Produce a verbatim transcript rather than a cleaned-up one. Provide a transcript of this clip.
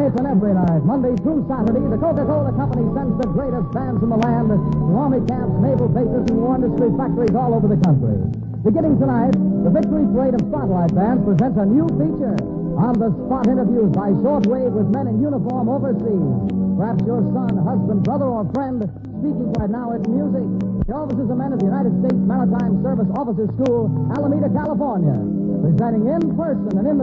Tonight and every night, Monday through Saturday, the Coca-Cola Company sends the greatest bands in the land to army camps, naval bases, and war industry factories all over the country. Beginning tonight, the Victory Parade of Spotlight Band presents a new feature. On-the-spot interviews by shortwave with men in uniform overseas. Perhaps your son, husband, brother, or friend speaking right now at music. The officers and men of the United States Maritime Service Officers School, Alameda, California. Presenting in person and in the